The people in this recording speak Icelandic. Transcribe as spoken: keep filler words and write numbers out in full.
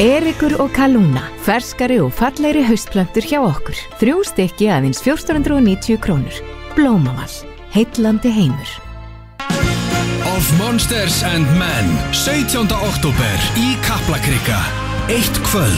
Erikur og Kalúna, ferskari og fallegri haustplöntur hjá okkur. Þrjú stykki aðeins fjórtán hundruð og níutíu krónur. Blómavall, heillandi heimur. Of Monsters and Men, sautjánda október í Kaplakrika. Eitt kvöld